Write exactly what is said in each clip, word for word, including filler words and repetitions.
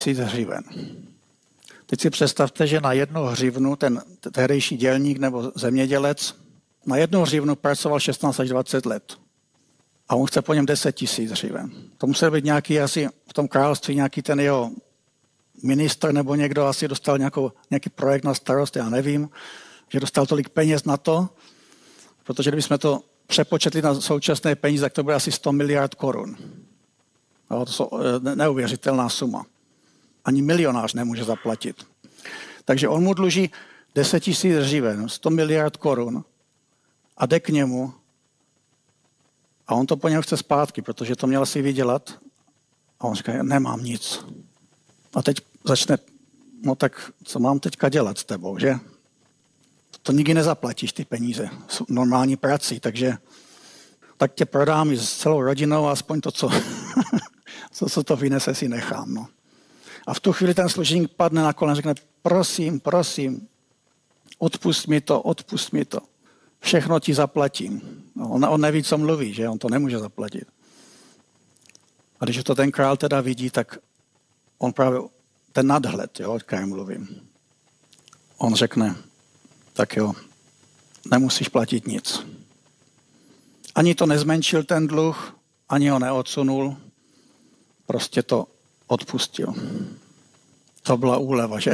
tisíc hřiven. Teď si představte, že na jednu hřivnu ten tehdejší dělník nebo zemědělec na jednu hřivnu pracoval šestnáct až dvacet let. A on chce po něm deset tisíc hřiven. To musel být nějaký asi v tom království nějaký ten jeho ministr nebo někdo asi dostal nějakou, nějaký projekt na starost, já nevím, že dostal tolik peněz na to, protože kdybychom to přepočetli na současné peníze, tak to bude asi sto miliard korun. No, to jsou neuvěřitelná suma. Ani milionář nemůže zaplatit. Takže on mu dluží deset tisíc hřiven, sto miliard korun a jde k němu a on to po něm chce zpátky, protože to měl si vydělat a on říká, nemám nic. A teď začne, no tak co mám teďka dělat s tebou, že? To nikdy nezaplatíš, ty peníze, jsou normální prací, takže tak tě prodám s celou rodinou a aspoň to, co, co, co to vynese, si nechám. No. A v tu chvíli ten služebník padne na kolena a řekne, prosím, prosím, odpust mi to, odpust mi to. Všechno ti zaplatím. No, on, on neví, co mluví, že? On to nemůže zaplatit. A když to ten král teda vidí, tak on právě ten nadhled, jo, o kterém mluvím. On řekne, tak jo, nemusíš platit nic. Ani to nezmenšil ten dluh, ani ho neodsunul, prostě to odpustil. To byla úleva, že?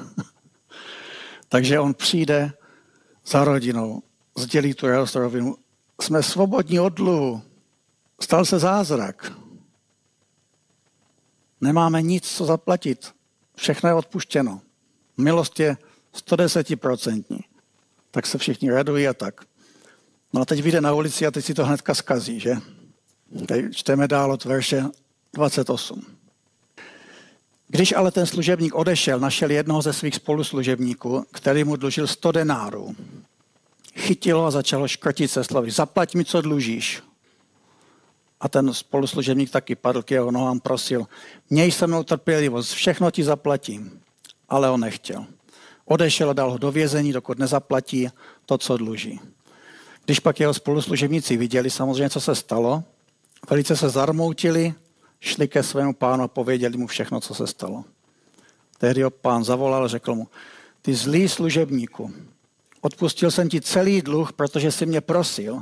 Takže on přijde za rodinou, sdělí tu radostnou rovinu. Jsme svobodní od dluhu. Stal se zázrak. Nemáme nic, co zaplatit. Všechno je odpuštěno. Milost je sto deset procent. Tak se všichni radují a tak. No a teď vyjde na ulici a teď si to hnedka zkazí, že? Teď čteme dál od verše dvacet osm. Když ale ten služebník odešel, našel jednoho ze svých spoluslužebníků, který mu dlužil sto denárů. Chytilo a začalo škrtit se slovy. Zaplať mi, co dlužíš. A ten spoluslužebník taky padl k jeho nohám, prosil. Měj se mnou trpělivost, všechno ti zaplatím. Ale on nechtěl. Odešel a dal ho do vězení, dokud nezaplatí to, co dluží. Když pak jeho spoluslužebníci viděli samozřejmě, co se stalo, velice se zarmoutili, šli ke svému pánu a pověděli mu všechno, co se stalo. Tehdy ho pán zavolal a řekl mu, ty zlý služebníku, odpustil jsem ti celý dluh, protože jsi mě prosil.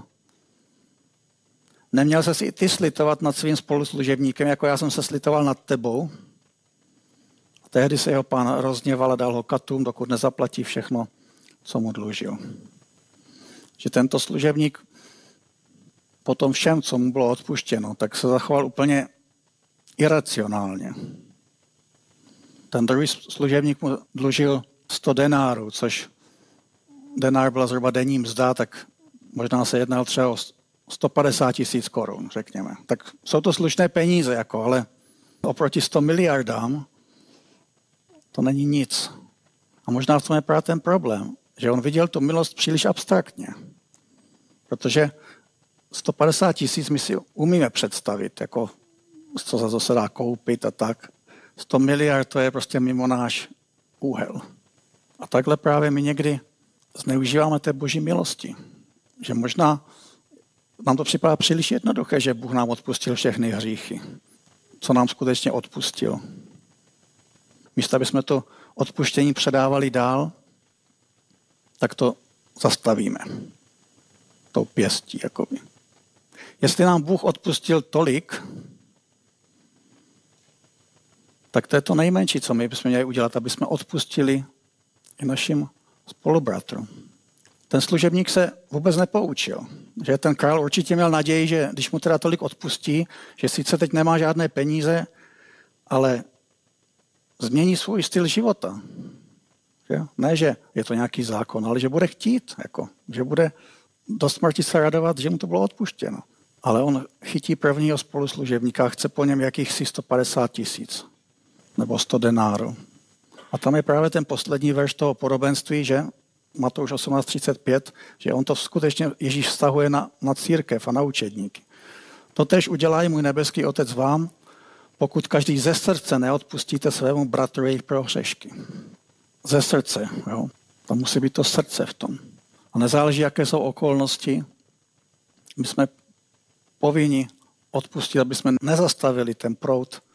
Neměl ses i ty slitovat nad svým spoluslužebníkem, jako já jsem se slitoval nad tebou. A tehdy se jeho pán rozněval a dal ho katům, dokud nezaplatí všechno, co mu dlužil. Že tento služebník po tom všem, co mu bylo odpuštěno, tak se zachoval úplně iracionálně. Ten druhý služebník mu dlužil sto denárů, což denár byla zhruba denní mzda, tak možná se jednal třeba o sto padesát tisíc korun, řekněme. Tak jsou to slušné peníze, jako, ale oproti sto miliardám to není nic. A možná v tom je právě ten problém, že on viděl tu milost příliš abstraktně. Protože sto padesát tisíc my si umíme představit, jako co za to se dá koupit a tak. sto miliard to je prostě mimo náš úhel. A takhle právě my někdy zneužíváme té boží milosti. Že možná nám to připadá příliš jednoduché, že Bůh nám odpustil všechny hříchy. Co nám skutečně odpustil. Místo, aby jsme to odpuštění předávali dál, tak to zastavíme. Tou pěstí, jakoby. Jestli nám Bůh odpustil tolik, tak to je to nejmenší, co my bychom měli udělat, aby jsme odpustili i našim spolubratrům. Ten služebník se vůbec nepoučil. Že ten král určitě měl naději, že když mu teda tolik odpustí, že sice teď nemá žádné peníze, ale změní svůj styl života. Že? Ne, že je to nějaký zákon, ale že bude chtít, jako, že bude do smrti se radovat, že mu to bylo odpuštěno. Ale on chytí prvního spoluslužebníka a chce po něm jakýchsi sto padesát tisíc nebo sto denárů. A tam je právě ten poslední verš toho podobenství, že Matouš osmnáct třicet pět, že on to skutečně Ježíš vztahuje na, na církev a na učedníky. Totéž udělá můj nebeský Otec vám, pokud každý ze srdce neodpustíte svému bratru jejich prohřešky. Ze srdce, jo. Tam musí být to srdce v tom. A nezáleží, jaké jsou okolnosti. My jsme povinni odpustit, aby jsme nezastavili ten proud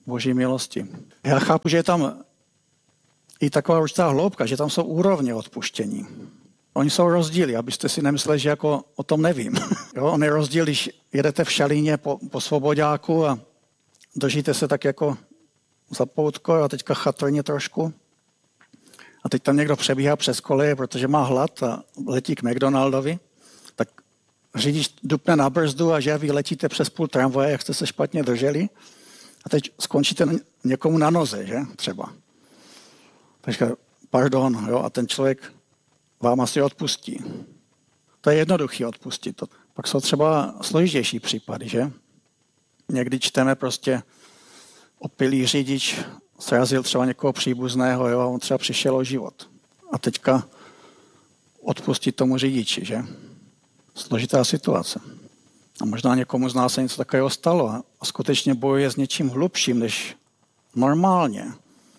Boží milosti. Já chápu, že je tam i taková určitá hloubka, že tam jsou úrovně odpuštění. Oni jsou rozdíly, abyste si nemysleli, že jako o tom nevím. Jo, on je rozdíl, když jedete v šalíně po, po Svoboďáku a držíte se tak jako za poutko a teďka chatrně trošku. A teď tam někdo přebíhá přes koleje, protože má hlad a letí k McDonaldovi. Tak řidič dupne na brzdu a že vy letíte přes půl tramvaje, jak jste se špatně drželi. A teď skončíte někomu na noze, že? Třeba. Takže pardon, jo, a ten člověk vám asi odpustí. To je jednoduchý odpustit. Pak jsou třeba složitější případy, že? Někdy čteme prostě opilý řidič srazil třeba někoho příbuzného, jo, a on třeba přišel o život. A teďka odpustit tomu řidiči, že? Složitá situace. A možná někomu z nás se něco takového stalo a skutečně bojuje s něčím hlubším než normálně.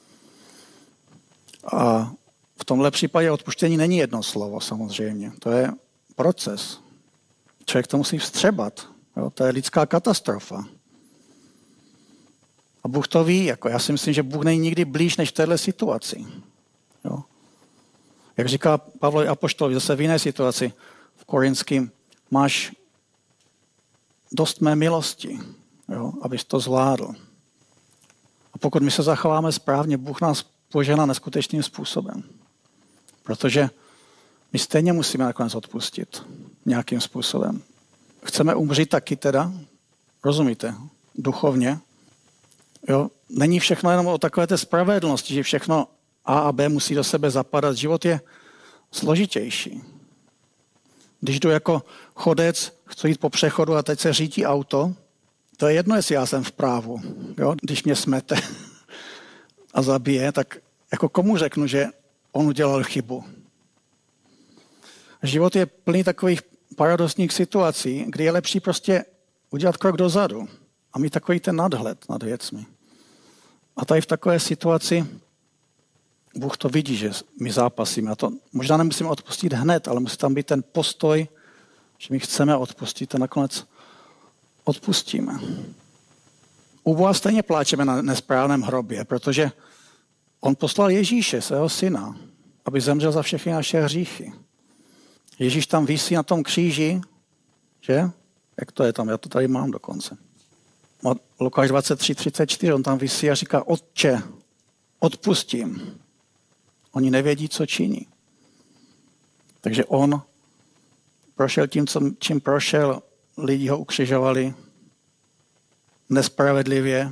A v tomhle případě odpuštění není jedno slovo samozřejmě. To je proces. Člověk to musí vstřebat. Jo? To je lidská katastrofa. A Bůh to ví. Jako já si myslím, že Bůh není nikdy blíž než v této situaci. Jo? Jak říká Pavlo apoštol, zase v jiné situaci v Korinském, máš dost mé milosti, jo? Abys to zvládl. A pokud my se zachováme správně, Bůh nás požehná neskutečným způsobem. Protože my stejně musíme nakonec odpustit nějakým způsobem. Chceme umřít taky teda, rozumíte, duchovně. Jo? Není všechno jenom o takové té spravedlnosti, že všechno A a B musí do sebe zapadat. Život je složitější. Když jdu jako chodec, chci jít po přechodu a teď se řítí auto, to je jedno, jestli já jsem v právu. Jo? Když mě smete a zabije, tak jako komu řeknu, že on udělal chybu. Život je plný takových paradoxních situací, kdy je lepší prostě udělat krok dozadu a mít takový ten nadhled nad věcmi. A tady v takové situaci Bůh to vidí, že my zápasíme. A to možná nemusíme odpustit hned, ale musí tam být ten postoj, že my chceme odpustit a nakonec odpustíme. U Boha stejně pláčeme na nesprávném hrobě, protože on poslal Ježíše, svého syna, aby zemřel za všechny naše hříchy. Ježíš tam visí na tom kříži, že? Jak to je tam? Já to tady mám dokonce. Lukáš dvacet tři třicet čtyři, on tam visí a říká, Otče, odpustím. Oni nevědí, co činí. Takže on prošel tím, co, čím prošel, lidi ho ukřižovali nespravedlivě,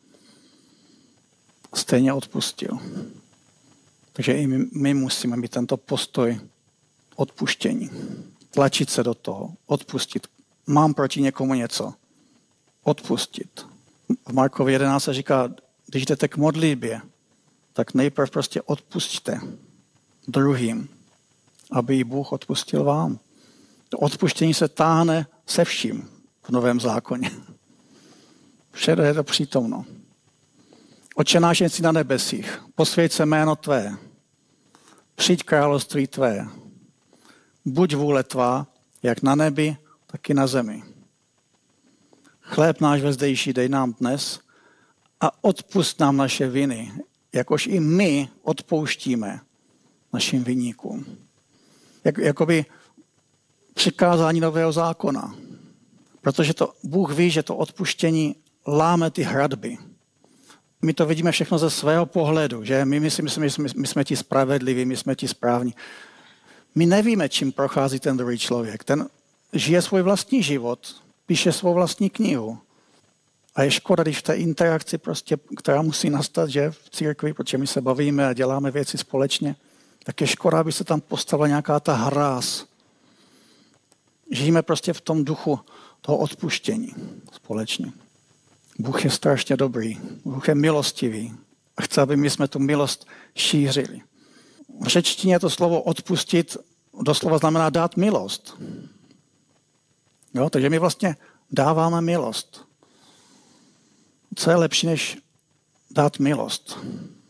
stejně odpustil. Takže i my, my musíme mít tento postoj odpuštění. Tlačit se do toho, odpustit. Mám proti někomu něco. Odpustit. V Markovi jedenáct se říká, když jdete k modlitbě, tak nejprve prostě odpusťte druhým, aby i Bůh odpustil vám. To odpuštění se táhne se vším v Novém zákoně. Všude je to přítomno. Otče náš jsi na nebesích, posvěť se jméno tvé, přijď království tvé, buď vůle tvá, jak na nebi, tak i na zemi. Chléb náš vezdejší dej nám dnes a odpusť nám naše viny, jakož i my odpouštíme našim viníkům. Jak, jakoby přikázání nového zákona. Protože to Bůh ví, že to odpuštění láme ty hradby. My to vidíme všechno ze svého pohledu, že my myslíme, my, my, my jsme ti spravedliví, my jsme ti správní. My nevíme, čím prochází ten druhý člověk. Ten žije svůj vlastní život, píše svou vlastní knihu. A je škoda, když v té interakci, prostě, která musí nastat, že v církvi, protože my se bavíme a děláme věci společně, tak je škoda, aby se tam postavila nějaká ta hráz. Žijeme prostě v tom duchu toho odpuštění společně. Bůh je strašně dobrý, Bůh je milostivý a chce, aby my jsme tu milost šířili. V řečtině to slovo odpustit doslova znamená dát milost. Jo, takže my vlastně dáváme milost. Co je lepší, než dát milost?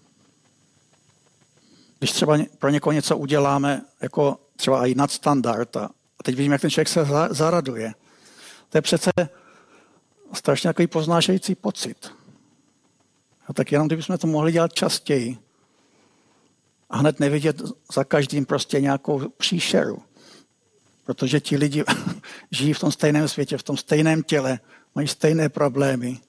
Když třeba pro někoho něco uděláme, jako třeba i nadstandard, a teď vidíme, jak ten člověk se zaraduje. To je přece strašně takový poznášející pocit. A tak jenom kdybychom to mohli dělat častěji a hned nevidět za každým prostě nějakou příšeru. Protože ti lidi žijí v tom stejném světě, v tom stejném těle, mají stejné problémy.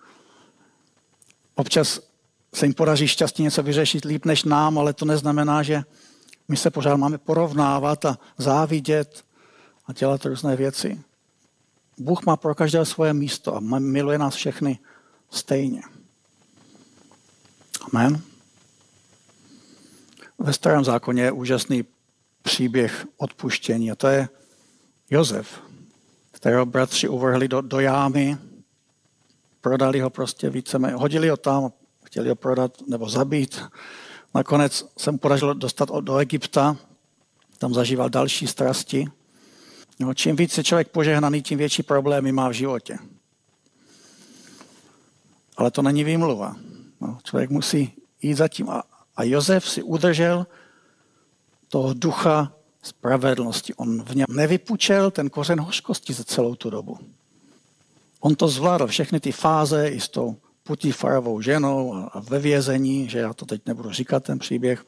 Občas se jim podaří šťastně něco vyřešit líp než nám, ale to neznamená, že my se pořád máme porovnávat a závidět a dělat různé věci. Bůh má pro každého svoje místo a miluje nás všechny stejně. Amen. Ve Starém zákoně je úžasný příběh odpuštění a to je Josef, kterého bratři uvrhli do, do jámy, prodali ho prostě víceméně, hodili ho tam, chtěli ho prodat nebo zabít. Nakonec se mu podařilo dostat do Egypta, tam zažíval další strasti. No, čím víc je člověk požehnaný, tím větší problémy má v životě. Ale to není výmluva. No, člověk musí jít za tím. A, a Josef si udržel toho ducha spravedlnosti. On v něm nevypučel ten kořen hořkosti za celou tu dobu. On to zvládl, všechny ty fáze i s tou Putifarovou ženou a ve vězení, že já to teď nebudu říkat, ten příběh.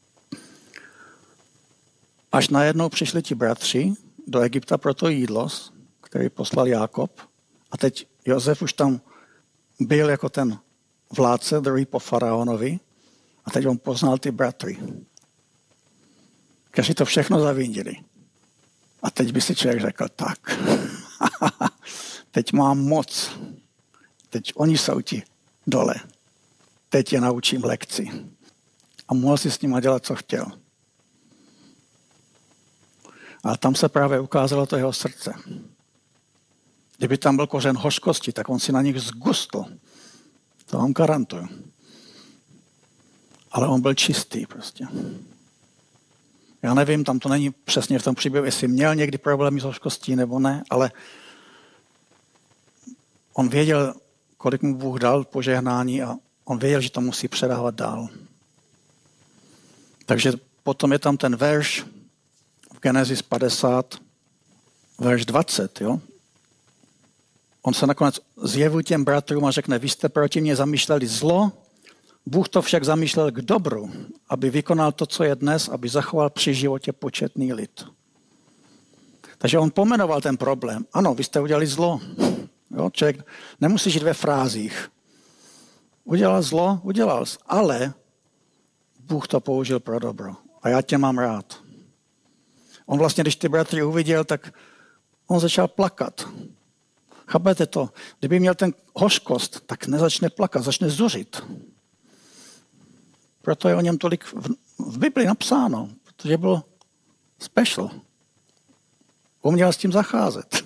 Až najednou přišli ti bratři do Egypta pro to jídlo, který poslal Jákob. A teď Josef už tam byl jako ten vládce, druhý po faraonovi. A teď on poznal ty bratry. Kteří to všechno zavindili. A teď by si člověk řekl, tak, teď mám moc. Teď oni jsou ti dole. Teď je naučím lekci. A mohl si s nima dělat, co chtěl. A tam se právě ukázalo to jeho srdce. Kdyby tam byl kořen hořkosti, tak on si na nich zgustl. To vám garantuju. Ale on byl čistý prostě. Já nevím, tam to není přesně v tom příběhu, jestli měl někdy problémy s hořkostí nebo ne, ale on věděl, kolik mu Bůh dal požehnání a on věděl, že to musí předávat dál. Takže potom je tam ten verš v Genesis padesát, verš dvacet, jo? On se nakonec zjevuje těm bratrům a řekne, vy jste proti mně zamýšleli zlo, Bůh to však zamýšlel k dobru, aby vykonal to, co je dnes, aby zachoval při životě početný lid. Takže on pomenoval ten problém. Ano, vy jste udělali zlo. Jo, člověk nemusí žít ve frázích. Udělal zlo, udělal jsi, ale Bůh to použil pro dobro. A já tě mám rád. On vlastně, když ty bratry uviděl, tak on začal plakat. Chápete to? Kdyby měl ten hořkost, tak nezačne plakat, začne zuřit. Proto je o něm tolik v, v Bibli napsáno, protože byl special. Uměl s tím zacházet.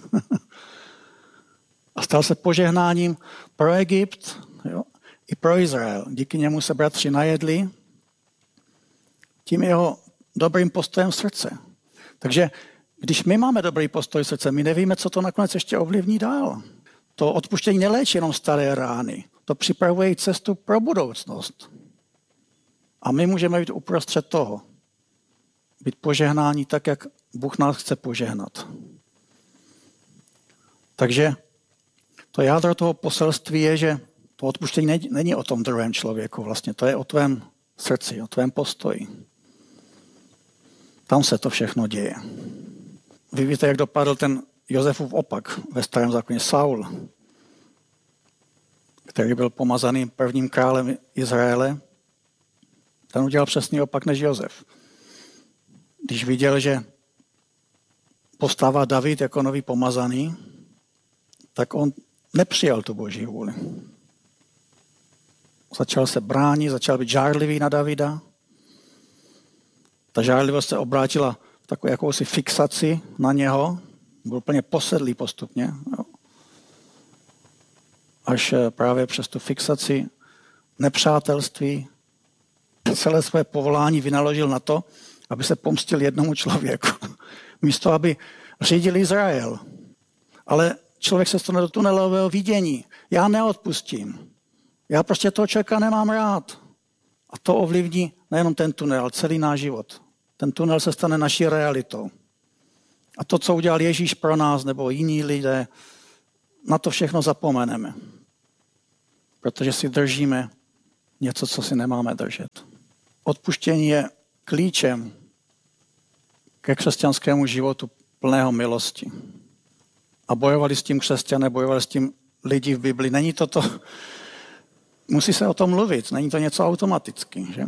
A stal se požehnáním pro Egypt, jo, i pro Izrael. Díky němu se bratři najedli tím jeho dobrým postojem srdce. Takže když my máme dobrý postoj srdce, my nevíme, co to nakonec ještě ovlivní dál. To odpuštění neléčí jenom staré rány. To připravuje cestu pro budoucnost. A my můžeme být uprostřed toho. Být požehnání tak, jak Bůh nás chce požehnat. Takže to jádro toho poselství je, že to odpuštění není o tom druhém člověku vlastně. To je o tvém srdci, o tvém postoji. Tam se to všechno děje. Vy víte, jak dopadl ten Josefův opak ve Starém zákoně Saul, který byl pomazaný prvním králem Izraele. Ten udělal přesný opak než Josef. Když viděl, že postává David jako nový pomazaný, tak on nepřijal tu boží vůli. Začal se bránit, začal být žárlivý na Davida. Ta žárlivost se obrátila v takovou jakousi fixaci na něho. Byl úplně posedlý postupně. Jo. Až právě přes tu fixaci nepřátelství celé své povolání vynaložil na to, aby se pomstil jednomu člověku. Místo, aby řídil Izrael. Ale člověk se stane do tunelového vidění. Já neodpustím. Já prostě toho člověka nemám rád. A to ovlivní nejenom ten tunel, ale celý náš život. Ten tunel se stane naší realitou. A to, co udělal Ježíš pro nás nebo jiní lidé, na to všechno zapomeneme. Protože si držíme něco, co si nemáme držet. Odpuštění je klíčem ke křesťanskému životu plného milosti. A bojovali s tím křesťané, bojovali s tím lidi v Bibli. Není to to, musí se o tom mluvit, není to něco automaticky, že?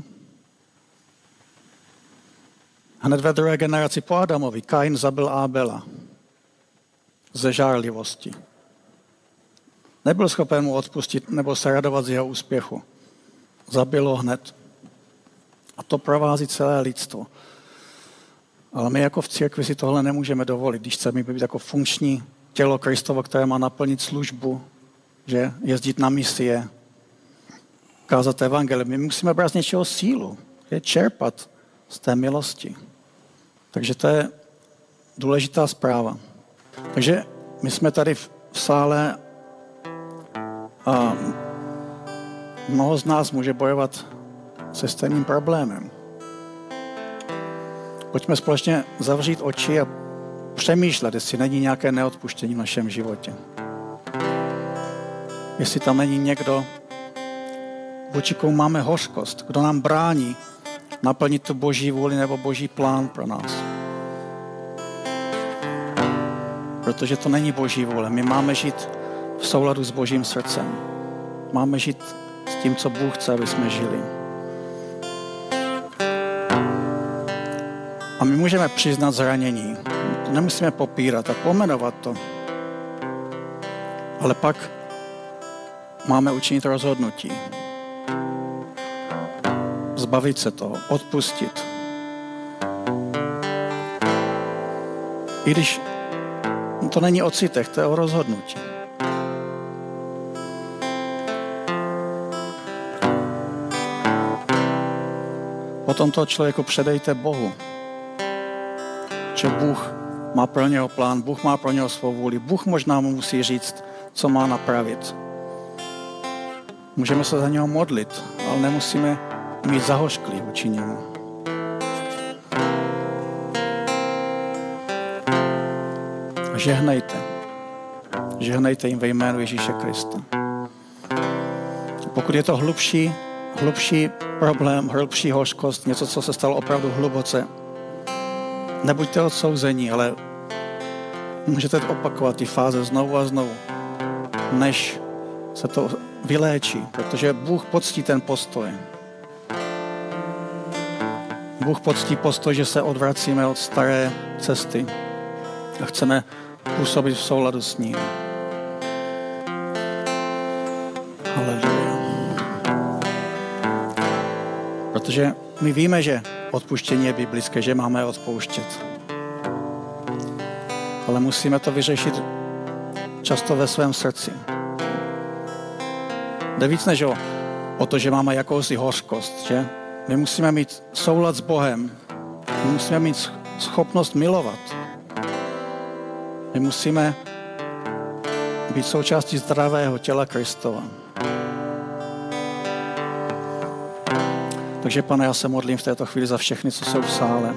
Hned ve druhé generaci po Adamovi Kain zabil Ábela ze žárlivosti. Nebyl schopen mu odpustit nebo se radovat z jeho úspěchu. Zabil ho hned. A to provází celé lidstvo. Ale my jako v církvi si tohle nemůžeme dovolit, když chceme být jako funkční tělo Kristovo, které má naplnit službu, že jezdit na misie, kázat evangelium. My musíme brát z něčeho sílu, je čerpat z té milosti. Takže to je důležitá zpráva. Takže my jsme tady v sále a mnoho z nás může bojovat se stejným problémem. Pojďme společně zavřít oči a přemýšlet, jestli není nějaké neodpuštění v našem životě. Jestli tam není někdo, vůči komu máme hořkost, kdo nám brání naplnit tu Boží vůli nebo Boží plán pro nás. Protože to není Boží vůle. My máme žít v souladu s Božím srdcem. Máme žít s tím, co Bůh chce, aby jsme žili. A my můžeme přiznat zranění. To nemusíme popírat a pomenovat to. Ale pak máme učinit rozhodnutí. Zbavit se toho, odpustit. I když to není o citech, to je o rozhodnutí. Potom toho člověku předejte Bohu. Že Bůh má pro něho plán, Bůh má pro něho svou vůli. Bůh možná mu musí říct, co má napravit. Můžeme se za něho modlit, ale nemusíme mít zahořklý vůči němu. Žehnejte. Žehnejte jim ve jménu Ježíše Krista. Pokud je to hlubší, hlubší problém, hlubší hořkost, něco, co se stalo opravdu hluboce, nebuďte odsouzení, ale můžete opakovat ty fáze znovu a znovu, než se to vyléčí, protože Bůh poctí ten postoj. Bůh poctí postoj, že se odvracíme od staré cesty a chceme působit v souladu s ním. Haleluja. Protože my víme, že odpuštění je biblické, že máme odpouštět. Ale musíme to vyřešit často ve svém srdci. Jde víc než o, o to, že máme jakousi hořkost, že? My musíme mít soulad s Bohem. My musíme mít schopnost milovat. My musíme být součástí zdravého těla Kristova. Takže, Pane, já se modlím v této chvíli za všechny, co jsou v sále.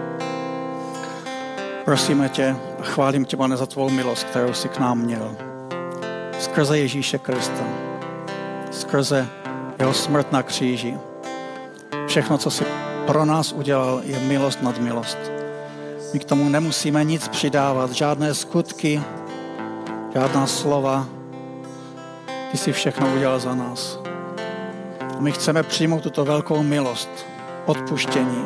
Prosíme tě a chválím tě, Pane, za tvou milost, kterou jsi k nám měl. Skrze Ježíše Krista. Skrze jeho smrt na kříži. Všechno, co jsi pro nás udělal, je milost nad milost. My k tomu nemusíme nic přidávat, žádné skutky, žádná slova. Ty jsi všechno udělal za nás. A my chceme přijmout tuto velkou milost, odpuštění.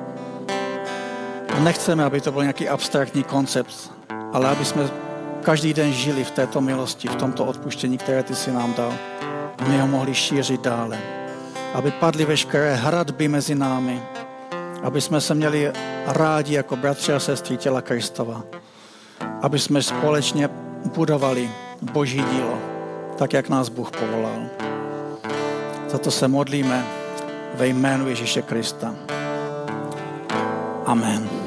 A nechceme, aby to byl nějaký abstraktní koncept, ale aby jsme každý den žili v této milosti, v tomto odpuštění, které ty jsi nám dal. A my ho mohli šířit dále. Aby padly veškeré hradby mezi námi. Aby jsme se měli rádi jako bratři a sestry těla Kristova. Aby jsme společně budovali Boží dílo, tak jak nás Bůh povolal. Za to se modlíme ve jménu Ježíše Krista. Amen.